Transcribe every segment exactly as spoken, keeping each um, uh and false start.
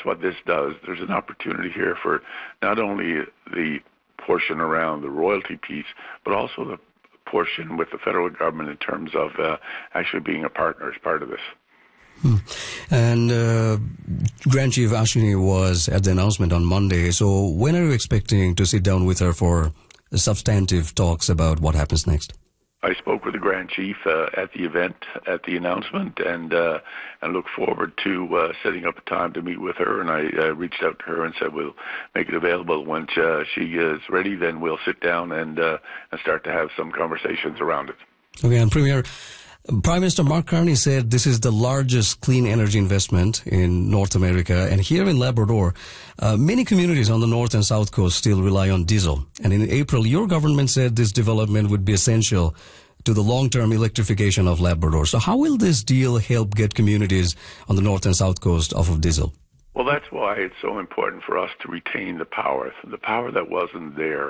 what this does. There's an opportunity here for not only the portion around the royalty piece, but also the portion with the federal government in terms of uh, actually being a partner as part of this. Hmm. And uh, Grand Chief Ashwini was at the announcement on Monday. So when are you expecting to sit down with her for substantive talks about what happens next? I spoke with the Grand Chief uh, at the event, at the announcement, and uh, and look forward to uh, setting up a time to meet with her. And I uh, reached out to her and said we'll make it available. Once uh, she is ready, then we'll sit down and uh, and start to have some conversations around it. Okay, and Premier, Prime Minister Mark Carney said this is the largest clean energy investment in North America. And here in Labrador, uh, many communities on the north and south coast still rely on diesel. And in April, your government said this development would be essential to the long-term electrification of Labrador. So how will this deal help get communities on the north and south coast off of diesel? Well, that's why it's so important for us to retain the power, the power that wasn't there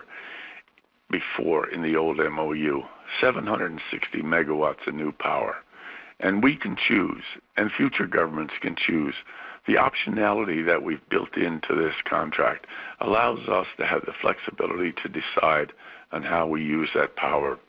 before in the old M O U. seven hundred sixty megawatts of new power. And we can choose, and future governments can choose. The optionality that we've built into this contract allows us to have the flexibility to decide on how we use that power.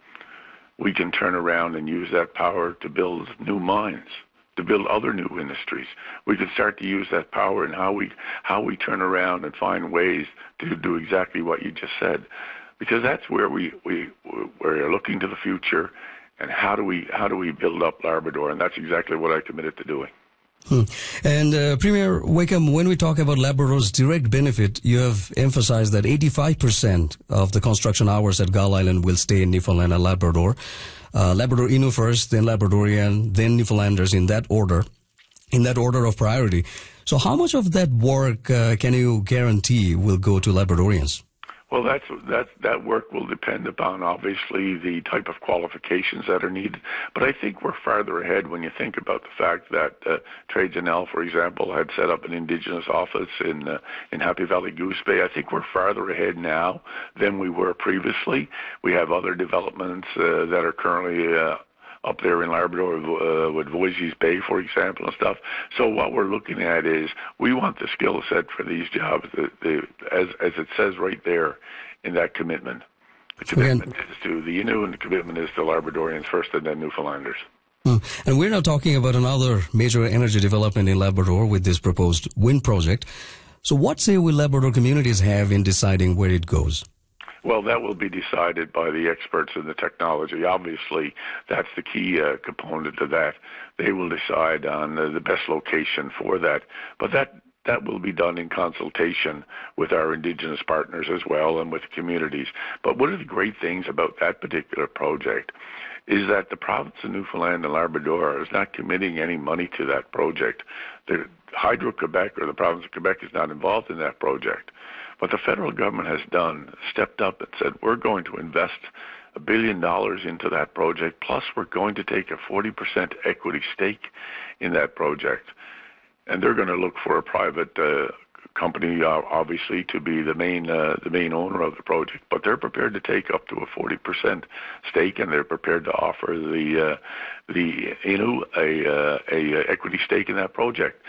We can turn around and use that power to build new mines, to build other new industries. We can start to use that power in how we how we turn around and find ways to do exactly what you just said. Because that's where we, we we're looking to the future, and how do we how do we build up Labrador, and that's exactly what I committed to doing. Hmm. And uh, Premier Wakeham, when we talk about Labrador's direct benefit, you have emphasized that eighty-five percent of the construction hours at Gull Island will stay in Newfoundland and Labrador. Uh, Labrador Innu first, then Labradorian, then Newfoundlanders in that order, in that order of priority. So how much of that work uh, can you guarantee will go to Labradorians? Well, that's that that work will depend upon obviously the type of qualifications that are needed. But I think we're farther ahead when you think about the fact that uh, Trades N L, for example, had set up an Indigenous office in uh, in Happy Valley Goose Bay. I think we're farther ahead now than we were previously. We have other developments uh, that are currently Uh, up there in Labrador uh, with Voisey's Bay, for example, and stuff. So what we're looking at is we want the skill set for these jobs, the, the, as, as it says right there in that commitment. The commitment Again. is to the Innu, and the commitment is to Labradorians first and then Newfoundlanders. Hmm. And we're now talking about another major energy development in Labrador with this proposed wind project. So what say will Labrador communities have in deciding where it goes? Well, that will be decided by the experts in the technology. Obviously, that's the key uh, component of that. They will decide on uh, the best location for that. But that that will be done in consultation with our Indigenous partners as well and with communities. But one of the great things about that particular project is that the province of Newfoundland and Labrador is not committing any money to that project. The Hydro-Quebec or the province of Quebec is not involved in that project. What the federal government has done, stepped up and said, we're going to invest a billion dollars into that project, plus we're going to take a forty percent equity stake in that project. And they're going to look for a private uh, company, uh, obviously, to be the main uh, the main owner of the project. But they're prepared to take up to a forty percent stake, and they're prepared to offer the uh, the Innu a, uh, a equity stake in that project.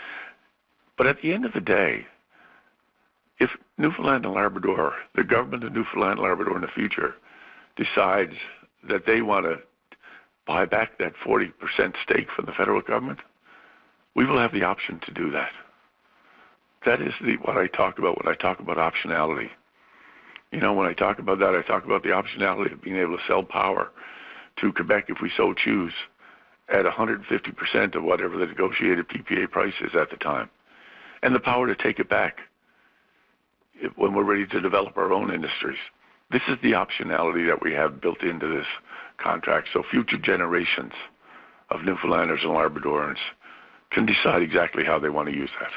But at the end of the day, if Newfoundland and Labrador, the government of Newfoundland and Labrador in the future, decides that they want to buy back that forty percent stake from the federal government, we will have the option to do that. That is the, what I talk about when I talk about optionality. You know, when I talk about that, I talk about the optionality of being able to sell power to Quebec if we so choose at one hundred fifty percent of whatever the negotiated P P A price is at the time, and the power to take it back when we're ready to develop our own industries. This is the optionality that we have built into this contract, so future generations of Newfoundlanders and Labradorans can decide exactly how they want to use that.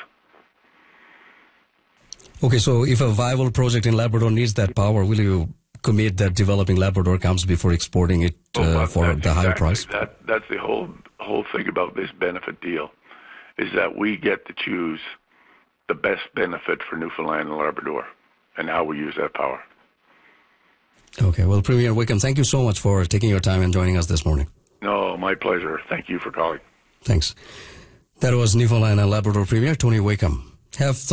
Okay, so if a viable project in Labrador needs that power, will you commit that developing Labrador comes before exporting it uh, oh, for the exactly, higher price? That, that's the whole whole thing about this benefit deal, is that we get to choose the best benefit for Newfoundland and Labrador and how we use that power. Okay, well, Premier Wakeham, thank you so much for taking your time and joining us this morning. No, my pleasure. Thank you for calling. Thanks. That was Newfoundland and Labrador Premier Tony Wakeham. Have